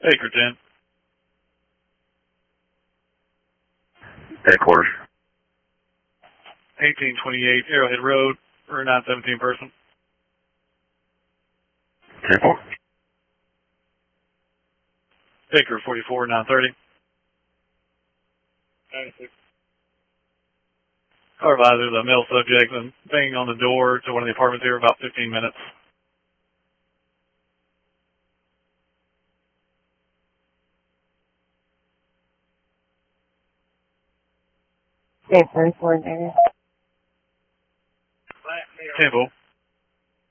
Acre 10. Headquarters. 1828 Arrowhead Road, for 917 person. 10-4. Acre 44, 930. 96. Car advisor, the male subject, and banging on the door to one of the apartments here about 15 minutes. Okay, 44 David. Temple.